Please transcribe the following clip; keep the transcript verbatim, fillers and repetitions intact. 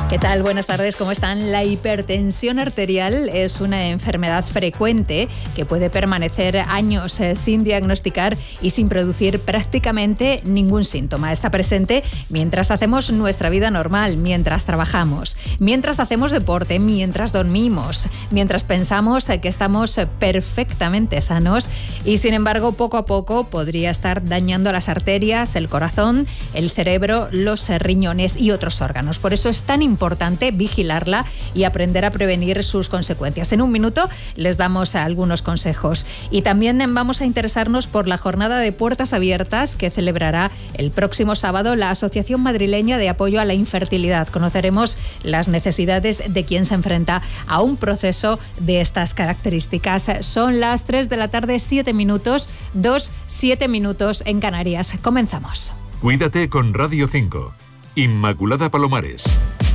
¿Qué tal? Buenas tardes, ¿cómo están? La hipertensión arterial es una enfermedad frecuente que puede permanecer años eh, sin diagnosticar y sin producir prácticamente ningún síntoma. Está presente mientras hacemos nuestra vida normal, mientras trabajamos, mientras hacemos deporte, mientras dormimos, mientras pensamos eh, que estamos perfectamente sanos y, sin embargo, poco a poco podría estar dañando las arterias, el corazón, el cerebro, los eh, riñones y otros órganos. Por eso es tan importante importante vigilarla y aprender a prevenir sus consecuencias. En un minuto les damos algunos consejos. Y también vamos a interesarnos por la jornada de puertas abiertas que celebrará el próximo sábado la Asociación Madrileña de Apoyo a la Infertilidad. Conoceremos las necesidades de quien se enfrenta a un proceso de estas características. Son las tres de la tarde, siete minutos, dos, siete minutos en Canarias. Comenzamos. Cuídate con Radio cinco. Inmaculada Palomares.